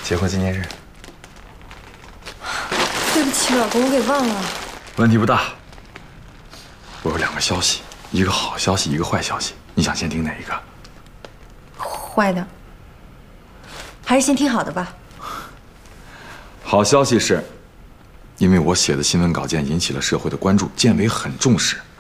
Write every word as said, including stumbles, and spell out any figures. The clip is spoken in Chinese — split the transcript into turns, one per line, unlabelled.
结婚纪念日。
对不起，老公，我给忘了。
问题不大。我有两个消息，一个好消息，一个坏消息。你想先听哪一个？
坏的。还是先听好的吧。
好消息是，因为我写的新闻稿件引起了社会的关注，建委很重视。